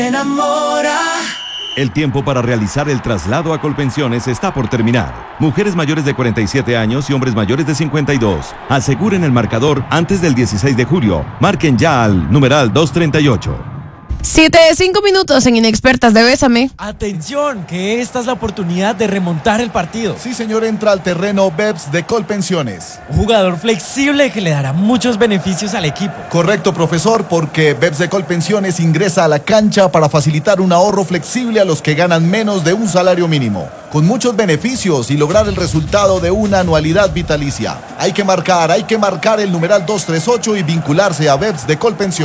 Enamora. El tiempo para realizar el traslado a Colpensiones está por terminar. Mujeres mayores de 47 años y hombres mayores de 52. Aseguren el marcador antes del 16 de julio. Marquen ya al numeral 238. 5 minutos en Inexpertas de Bésame. Atención, que esta es la oportunidad de remontar el partido. Sí, señor, entra al terreno BEPS de Colpensiones. Un jugador flexible que le dará muchos beneficios al equipo. Correcto, profesor, porque BEPS de Colpensiones ingresa a la cancha para facilitar un ahorro flexible a los que ganan menos de un salario mínimo, con muchos beneficios y lograr el resultado de una anualidad vitalicia. Hay que marcar el numeral 238 y vincularse a BEPS de Colpensiones.